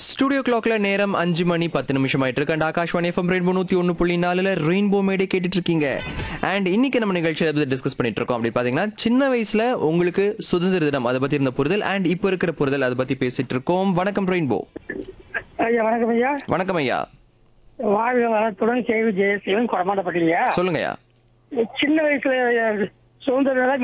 Studio கிளாக்ல நேரம் 5 மணி 10 நிமிஷம் ஆயிட்டு இருக்கு. And Akashvani FM rainbow 101.4 rainbow மேடே கேட்டுட்டு இருக்கீங்க. அண்ட் இன்னைக்கு நம்ம நிகழ்ச்சியில பத்தி டிஸ்கஸ் பண்ணிட்டு இருக்கோம். அப்படி பாத்தீங்கன்னா சின்ன வயசுல உங்களுக்கு சுதந்திர தினம் அதை பத்தி இருந்த புரிதல் அண்ட் இப்போ இருக்கிற புரிதல் அதை பத்தி பேசிட்டு இருக்கோம். வணக்கம் ரெயின்போ. ஐயா வணக்கம் ஐயா. வணக்கம் ஐயா. வாழ்க வளத்துடன் கேள்வி ஜெயசீவன் கொடமாட்டப்பட்டீங்க. சொல்லுங்க ஐயா. சின்ன வயசுல சுதந்திர